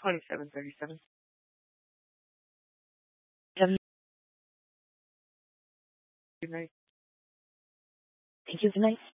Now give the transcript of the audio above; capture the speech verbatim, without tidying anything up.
twenty-seven thirty-seven. Have a Good night. Thank you. Good night.